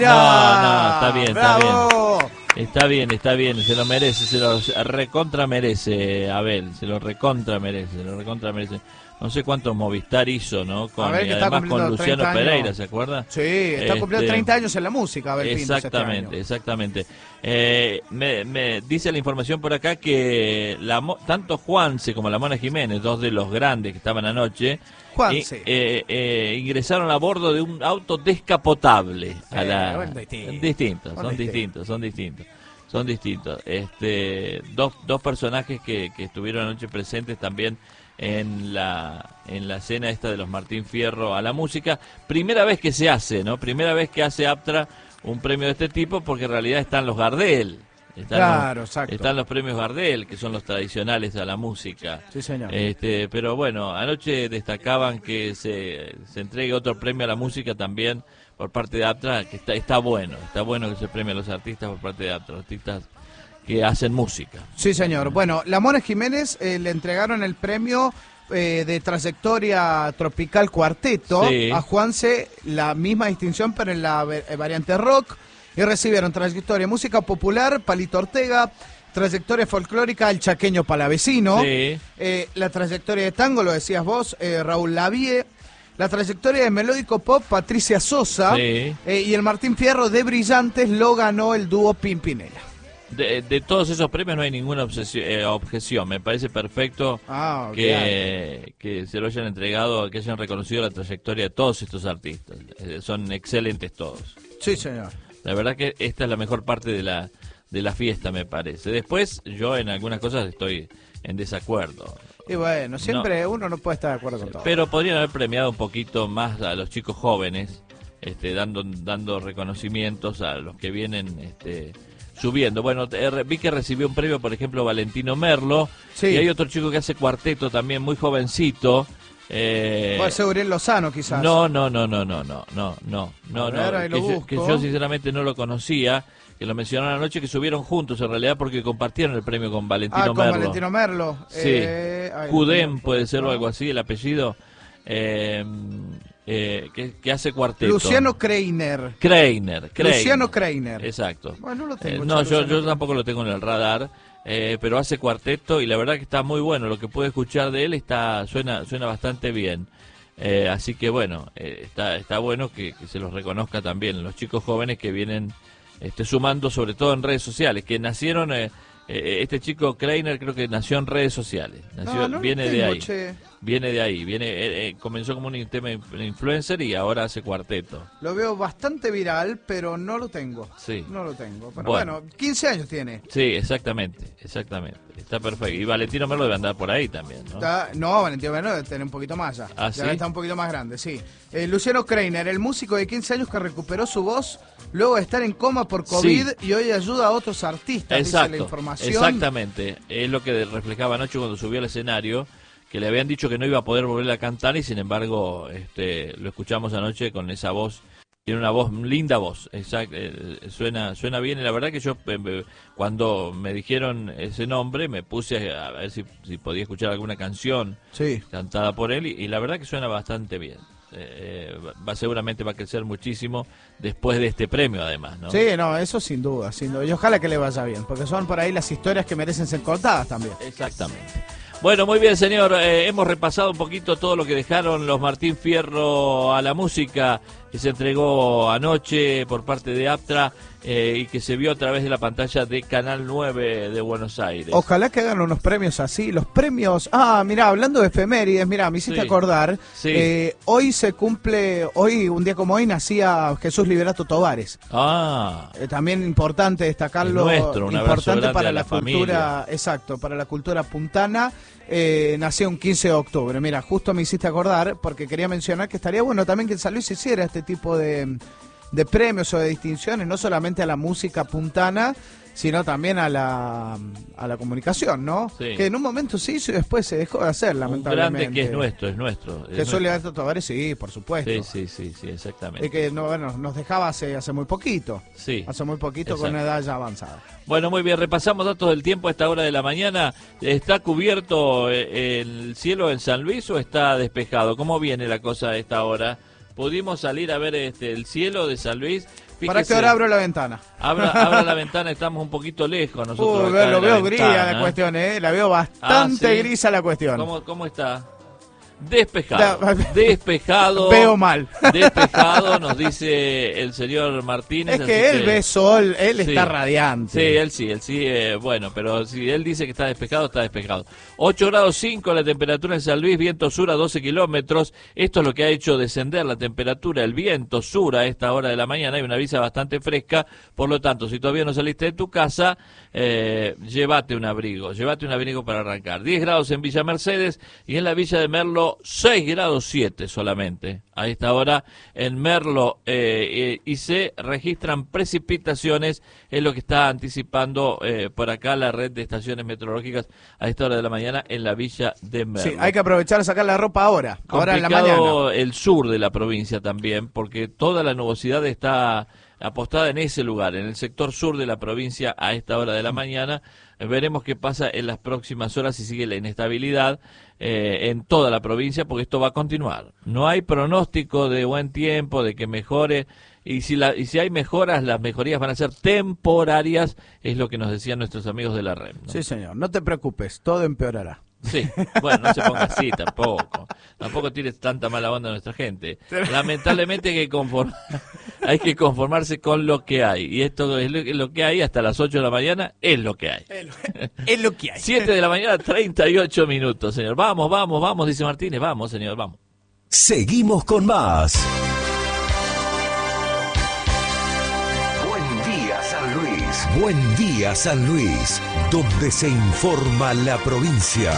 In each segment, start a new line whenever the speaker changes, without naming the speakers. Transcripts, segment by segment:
No, está bien,
¡Bravo!
Está bien, se lo merece, se lo recontra merece, Abel, se lo recontra merece. No sé cuántos Movistar hizo, ¿no?
Abel,
además con Luciano Pereira, ¿se acuerda?
Sí, está cumpliendo 30 años en la música, Abel Pintos,
Exactamente. Me dice la información por acá que tanto Juanse como la Mona Jiménez, dos de los grandes que estaban anoche, ingresaron a bordo de un auto descapotable. Son distintos. Dos personajes que estuvieron anoche presentes también en la cena esta de los Martín Fierro a la música. Primera vez que se hace, ¿no? Primera vez que hace Aptra un premio de este tipo, porque en realidad están los Gardel. Están los premios Gardel, que son los tradicionales a la música.
Sí, señor.
Pero bueno, anoche destacaban que se entregue otro premio a la música también por parte de Aptra, que está bueno que se premie a los artistas por parte de Aptra, artistas que hacen música.
Sí, señor. Bueno, la Mona Jiménez le entregaron el premio de trayectoria tropical cuarteto, sí. A Juanse la misma distinción, pero en la variante rock, y recibieron trayectoria música popular, Palito Ortega, trayectoria folclórica, el chaqueño Palavecino, sí. La trayectoria de tango, lo decías vos, Raúl Lavie, la trayectoria de melódico pop, Patricia Sosa, sí. Y el Martín Fierro de Brillantes lo ganó el dúo Pimpinela.
De todos esos premios no hay ninguna objeción. Me parece perfecto que se lo hayan entregado, que hayan reconocido la trayectoria de todos estos artistas. Son excelentes todos.
Sí, señor.
La verdad que esta es la mejor parte de la fiesta, me parece. Después, yo en algunas cosas estoy en desacuerdo.
Y bueno, siempre uno no puede estar de acuerdo con todo.
Pero podrían haber premiado un poquito más a los chicos jóvenes, dando reconocimientos a los que vienen subiendo. Bueno, vi que recibió un premio, por ejemplo, Valentino Merlo, sí. Y hay otro chico que hace cuarteto también, muy jovencito.
Puede ser Uriel Lozano, quizás.
No. Que yo sinceramente no lo conocía, que lo mencionaron anoche, que subieron juntos en realidad porque compartieron el premio con Valentino Merlo.
Valentino Merlo.
Sí. Cudem puede ser o algo así, el apellido. Que hace cuarteto.
Luciano Kreiner. Luciano Kreiner.
Exacto.
Bueno, no lo tengo.
No, yo tampoco lo tengo en el radar. Pero hace cuarteto y la verdad que está muy bueno. Lo que pude escuchar de él suena bastante bien. Así que bueno, está bueno que se los reconozca también los chicos jóvenes que vienen sumando, sobre todo en redes sociales, que nacieron. Este chico Kreiner creo que nació en redes sociales. Viene de ahí. Comenzó como un tema influencer y ahora hace cuarteto.
Lo veo bastante viral, pero no lo tengo.
Sí.
No lo tengo. Pero bueno, 15 años tiene.
Sí, exactamente. Está perfecto. Y Valentino Merlo debe andar por ahí también, ¿no?
Valentino Merlo debe tener un poquito más ya.
¿Ah, sí?
Ya está un poquito más grande, sí. Luciano Kreiner, el músico de 15 años que recuperó su voz luego de estar en coma por COVID, sí. Y hoy ayuda a otros artistas,
exacto,
dice la información.
Exactamente. Es lo que reflejaba anoche cuando subió al escenario, que le habían dicho que no iba a poder volver a cantar y sin embargo lo escuchamos anoche con esa voz. Tiene una linda voz, exacto, suena bien, y la verdad que yo cuando me dijeron ese nombre me puse a ver si podía escuchar alguna canción cantada por él y la verdad que suena bastante bien. Seguramente va a crecer muchísimo después de este premio además, ¿no?
Sí, eso sin duda, y ojalá que le vaya bien, porque son por ahí las historias que merecen ser contadas también.
Exactamente. Bueno, muy bien, señor. Hemos repasado un poquito todo lo que dejaron los Martín Fierro a la música que se entregó anoche por parte de Aptra y que se vio a través de la pantalla de Canal 9 de Buenos Aires.
Ojalá que hagan unos premios así. Los premios... mirá, hablando de efemérides, mirá, me hiciste acordar.
Sí.
Hoy se cumple... un día como hoy, nacía Jesús Liberato Tovares. También importante destacarlo. Importante para la cultura... Exacto, para la cultura puntana. Nació un 15 de octubre. Mira, justo me hiciste acordar porque quería mencionar que estaría bueno también que en San Luis se hiciera este tipo de premios o de distinciones, no solamente a la música puntana, sino también a la comunicación, ¿no? Sí. Que en un momento se hizo y después se dejó de hacer, lamentablemente.
Un grande que es nuestro.
Jesús Liberato Tovares, sí, por supuesto.
Sí, exactamente.
Y que nos dejaba hace muy poquito.
Sí.
Hace muy poquito, exacto. Con una edad ya avanzada.
Bueno, muy bien, repasamos datos del tiempo a esta hora de la mañana. ¿Está cubierto el cielo en San Luis o está despejado? ¿Cómo viene la cosa a esta hora? Pudimos salir a ver el cielo de San Luis.
¿Para qué hora abro la ventana?
Abra la ventana, estamos un poquito lejos nosotros.
Lo veo gris a la cuestión, la veo bastante gris a la cuestión.
¿Cómo está? Despejado.
Veo mal.
Despejado, nos dice el señor Martínez.
Es que él ve sol, él está radiante.
Sí, él sí, bueno, pero si él dice que está despejado, está despejado. 8 grados 5 la temperatura en San Luis, viento sur a 12 kilómetros. Esto es lo que ha hecho descender la temperatura, el viento sur a esta hora de la mañana. Hay una brisa bastante fresca, por lo tanto, si todavía no saliste de tu casa, llévate un abrigo para arrancar. 10 grados en Villa Mercedes y en la Villa de Merlo 6 grados 7 solamente. A esta hora en Merlo y se registran precipitaciones, es lo que está anticipando por acá la red de estaciones meteorológicas a esta hora de la mañana en la Villa de Merlo. Sí,
hay que aprovechar a sacar la ropa ahora en la mañana.
El sur de la provincia también, porque toda la nubosidad está apostada en ese lugar, en el sector sur de la provincia a esta hora de la mañana. Veremos qué pasa en las próximas horas si sigue la inestabilidad en toda la provincia, porque esto va a continuar. No hay pronóstico de buen tiempo, de que mejore, y si hay mejoras, las mejorías van a ser temporarias, es lo que nos decían nuestros amigos de la REM, ¿no?
Sí, señor, no te preocupes, todo empeorará.
Sí, bueno, no se ponga así tampoco tires tanta mala onda a nuestra gente. Lamentablemente hay que conformarse con lo que hay, y esto es lo que hay hasta las 8 de la mañana, es lo que hay.
Es lo que hay.
7 de la mañana, 38 minutos, señor. Vamos, dice Martínez, vamos, señor, vamos.
Seguimos con más. Buen día, San Luis, donde se informa la provincia.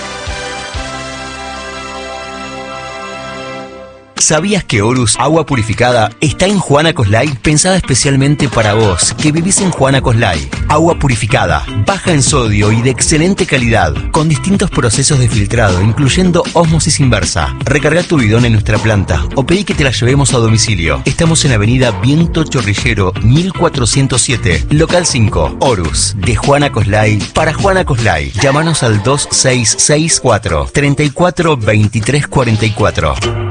¿Sabías que Horus Agua Purificada está en Juana Coslay? Pensada especialmente para vos, que vivís en Juana Coslay. Agua purificada, baja en sodio y de excelente calidad, con distintos procesos de filtrado, incluyendo ósmosis inversa. Recarga tu bidón en nuestra planta o pedí que te la llevemos a domicilio. Estamos en Avenida Viento Chorrillero, 1407, local 5, Horus, de Juana Coslay para Juana Coslay. Llámanos al 2664 34 23 44.